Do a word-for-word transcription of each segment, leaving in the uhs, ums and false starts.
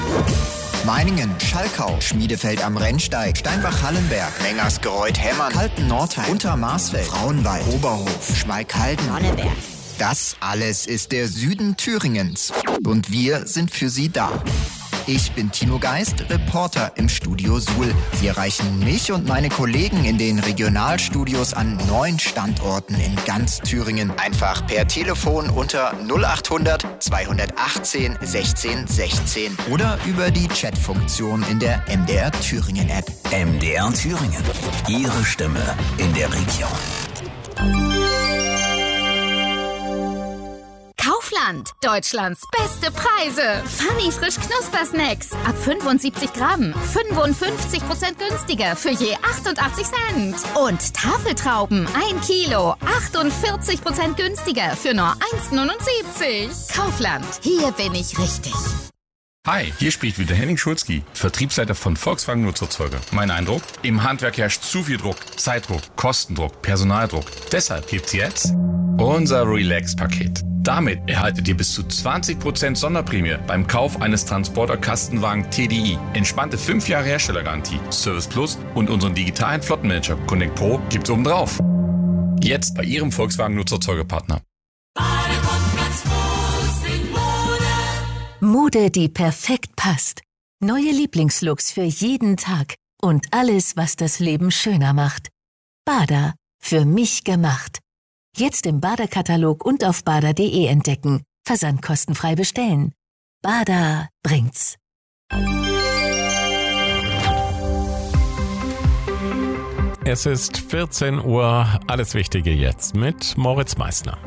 Meiningen, Schalkau, Schmiedefeld am Rennsteig, Steinbach-Hallenberg, Mengersgereuth-Hemmern, Kalten-Nordheim, Untermarsfeld, Frauenwald, Oberhof, Schmalkalden, Sonneberg. Das alles ist der Süden Thüringens. Und wir sind für Sie da. Ich bin Timo Geist, Reporter im Studio Suhl. Sie erreichen mich und meine Kollegen in den Regionalstudios an neun Standorten in ganz Thüringen. Einfach per Telefon unter null achthundert zweihundertachtzehn sechzehn sechzehn oder über die Chatfunktion in der M D R Thüringen App. M D R Thüringen. Ihre Stimme in der Region. Kaufland. Deutschlands beste Preise. Funny frisch Knuspersnacks. Ab fünfundsiebzig Gramm. fünfundfünfzig Prozent günstiger für je achtundachtzig Cent. Und Tafeltrauben. ein Kilo. achtundvierzig Prozent günstiger für nur eins neunundsiebzig. Kaufland. Hier bin ich richtig. Hi, hier spricht wieder Henning Schulzki, Vertriebsleiter von Volkswagen Nutzerzeuger. Mein Eindruck? Im Handwerk herrscht zu viel Druck, Zeitdruck, Kostendruck, Personaldruck. Deshalb gibt's jetzt unser Relax-Paket. Damit erhaltet ihr bis zu zwanzig Prozent Sonderprämie beim Kauf eines Transporter-Kastenwagen T D I. Entspannte fünf Jahre Herstellergarantie, Service Plus und unseren digitalen Flottenmanager Connect Pro gibt's obendrauf. Jetzt bei Ihrem Volkswagen Nutzerzeugerpartner. Mode, die perfekt passt. Neue Lieblingslooks für jeden Tag. Und alles, was das Leben schöner macht. Bada. Für mich gemacht. Jetzt im Bada-Katalog und auf bada punkt de entdecken. Versandkostenfrei bestellen. Bada bringt's. Es ist vierzehn Uhr. Alles Wichtige jetzt mit Moritz Meissner.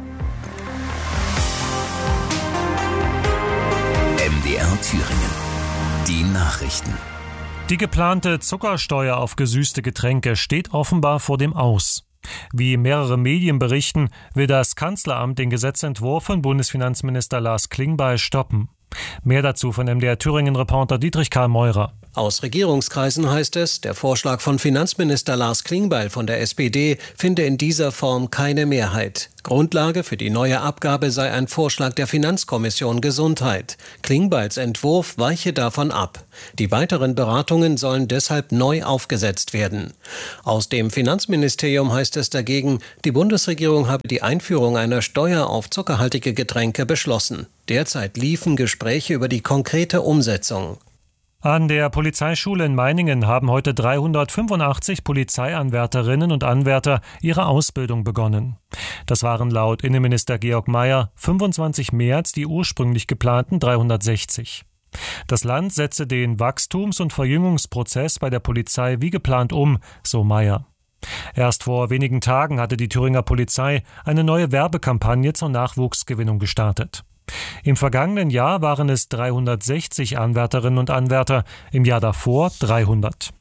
M D R Thüringen. Die Nachrichten. Die geplante Zuckersteuer auf gesüßte Getränke steht offenbar vor dem Aus. Wie mehrere Medien berichten, will das Kanzleramt den Gesetzentwurf von Bundesfinanzminister Lars Klingbeil stoppen. Mehr dazu von M D R Thüringen-Reporter Dietrich Karl Meurer. Aus Regierungskreisen heißt es, der Vorschlag von Finanzminister Lars Klingbeil von der S P D finde in dieser Form keine Mehrheit. Grundlage für die neue Abgabe sei ein Vorschlag der Finanzkommission Gesundheit. Klingbeils Entwurf weiche davon ab. Die weiteren Beratungen sollen deshalb neu aufgesetzt werden. Aus dem Finanzministerium heißt es dagegen, die Bundesregierung habe die Einführung einer Steuer auf zuckerhaltige Getränke beschlossen. Derzeit liefen Gespräche über die konkrete Umsetzung. An der Polizeischule in Meiningen haben heute dreihundertfünfundachtzig Polizeianwärterinnen und Anwärter ihre Ausbildung begonnen. Das waren laut Innenminister Georg Mayer fünfundzwanzig mehr als die ursprünglich geplanten dreihundertsechzig. Das Land setze den Wachstums- und Verjüngungsprozess bei der Polizei wie geplant um, so Mayer. Erst vor wenigen Tagen hatte die Thüringer Polizei eine neue Werbekampagne zur Nachwuchsgewinnung gestartet. Im vergangenen Jahr waren es dreihundertsechzig Anwärterinnen und Anwärter, im Jahr davor dreihundert.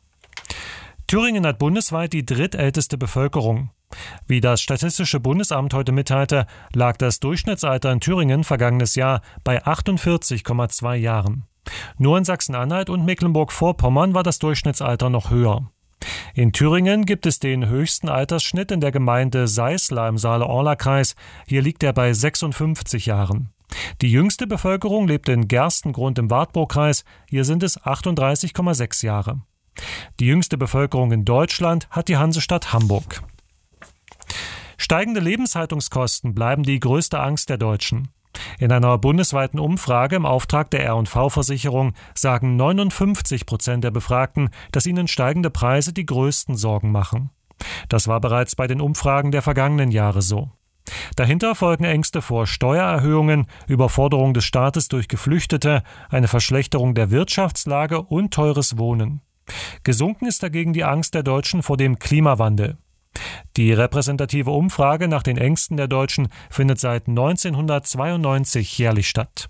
Thüringen hat bundesweit die drittälteste Bevölkerung. Wie das Statistische Bundesamt heute mitteilte, lag das Durchschnittsalter in Thüringen vergangenes Jahr bei achtundvierzig Komma zwei Jahren. Nur in Sachsen-Anhalt und Mecklenburg-Vorpommern war das Durchschnittsalter noch höher. In Thüringen gibt es den höchsten Altersschnitt in der Gemeinde Seisler im Saale-Orla-Kreis. Hier liegt er bei sechsundfünfzig Jahren. Die jüngste Bevölkerung lebt in Gerstengrund im Wartburgkreis. Hier sind es achtunddreißig Komma sechs Jahre. Die jüngste Bevölkerung in Deutschland hat die Hansestadt Hamburg. Steigende Lebenshaltungskosten bleiben die größte Angst der Deutschen. In einer bundesweiten Umfrage im Auftrag der R und V-Versicherung sagen neunundfünfzig Prozent der Befragten, dass ihnen steigende Preise die größten Sorgen machen. Das war bereits bei den Umfragen der vergangenen Jahre so. Dahinter folgen Ängste vor Steuererhöhungen, Überforderung des Staates durch Geflüchtete, eine Verschlechterung der Wirtschaftslage und teures Wohnen. Gesunken ist dagegen die Angst der Deutschen vor dem Klimawandel. Die repräsentative Umfrage nach den Ängsten der Deutschen findet seit neunzehnhundertzweiundneunzig jährlich statt.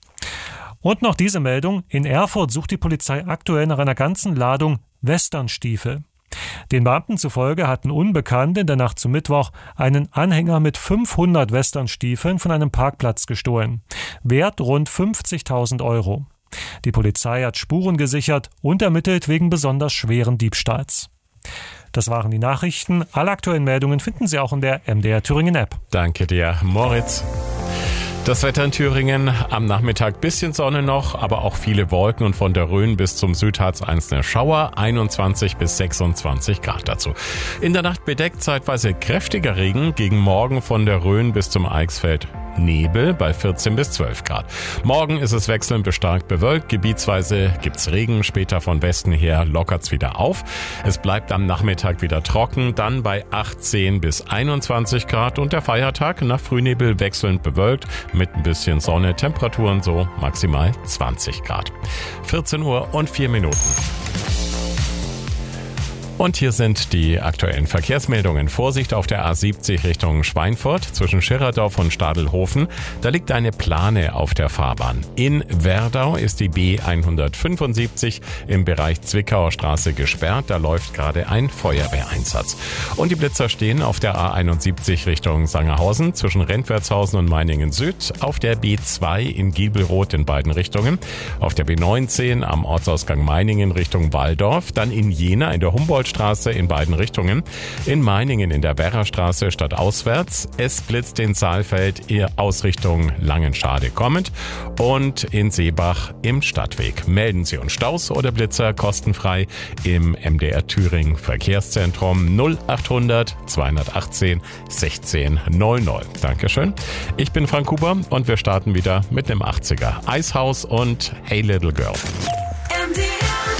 Und noch diese Meldung: In Erfurt sucht die Polizei aktuell nach einer ganzen Ladung Westernstiefel. Den Beamten zufolge hatten Unbekannte in der Nacht zum Mittwoch einen Anhänger mit fünfhundert Westernstiefeln von einem Parkplatz gestohlen. Wert rund fünfzigtausend Euro. Die Polizei hat Spuren gesichert und ermittelt wegen besonders schweren Diebstahls. Das waren die Nachrichten. Alle aktuellen Meldungen finden Sie auch in der M D R Thüringen App. Danke dir, Moritz. Das Wetter in Thüringen, am Nachmittag bisschen Sonne noch, aber auch viele Wolken und von der Rhön bis zum Südharz einzelne Schauer, einundzwanzig bis sechsundzwanzig Grad dazu. In der Nacht bedeckt zeitweise kräftiger Regen, gegen Morgen von der Rhön bis zum Eichsfeld Nebel bei vierzehn bis zwölf Grad. Morgen ist es wechselnd bis stark bewölkt, gebietsweise gibt's Regen, später von Westen her lockert's wieder auf. Es bleibt am Nachmittag wieder trocken, dann bei achtzehn bis einundzwanzig Grad und der Feiertag nach Frühnebel wechselnd bewölkt mit ein bisschen Sonne, Temperaturen so maximal zwanzig Grad. vierzehn Uhr und vier Minuten. Und hier sind die aktuellen Verkehrsmeldungen. Vorsicht auf der A siebzig Richtung Schweinfurt zwischen Schirerdorf und Stadelhofen. Da liegt eine Plane auf der Fahrbahn. In Werdau ist die B hundertfünfundsiebzig im Bereich Zwickauer Straße gesperrt. Da läuft gerade ein Feuerwehreinsatz. Und die Blitzer stehen auf der A einundsiebzig Richtung Sangerhausen zwischen Rentwertshausen und Meiningen Süd. Auf der B zwei in Giebelroth in beiden Richtungen. Auf der B neunzehn am Ortsausgang Meiningen Richtung Walldorf. Dann in Jena in der Humboldt Straße in beiden Richtungen. In Meiningen in der Werrastraße stadtauswärts. Es blitzt in Saalfeld aus Richtung Langenschade kommend und in Seebach im Stadtweg. Melden Sie uns Staus oder Blitzer kostenfrei im M D R Thüringen Verkehrszentrum null achthundert zweihundertachtzehn sechzehn null null. Dankeschön. Ich bin Frank Huber und wir starten wieder mit einem achtziger. Eishaus und Hey Little Girl. M D R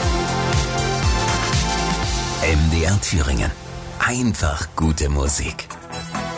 Thüringen. M D R Thüringen. Einfach gute Musik.